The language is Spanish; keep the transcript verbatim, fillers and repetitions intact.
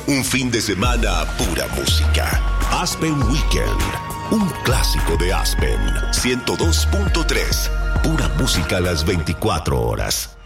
Un fin de semana pura música. Aspen Weekend. Un clásico de Aspen. ciento dos punto tres. Pura música a las veinticuatro horas.